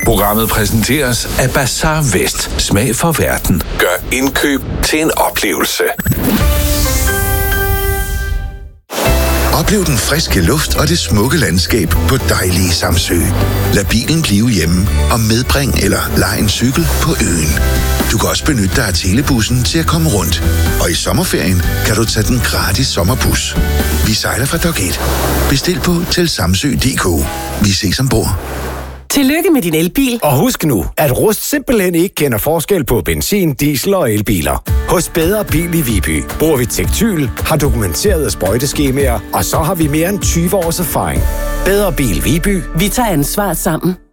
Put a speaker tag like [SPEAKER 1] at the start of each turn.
[SPEAKER 1] Programmet præsenteres af Bazaar Vest. Smag for verden. Gør indkøb til en oplevelse.
[SPEAKER 2] Oplev den friske luft og det smukke landskab på dejlige Samsø. Lad bilen blive hjemme og medbring eller lej en cykel på øen. Du kan også benytte dig af telebussen til at komme rundt. Og i sommerferien kan du tage den gratis sommerbus. Vi sejler fra Dok 1. Bestil på telsamsø.dk. Vi ses ombord.
[SPEAKER 3] Tillykke med din elbil.
[SPEAKER 4] Og husk nu, at Rust simpelthen ikke kender forskel på benzin, diesel og elbiler. Hos Bedre Bil i Viby bruger vi Tektyl, har dokumenterede sprøjteskemaer, og så har vi mere end 20 års erfaring. Bedre Bil Viby.
[SPEAKER 3] Vi tager ansvar sammen.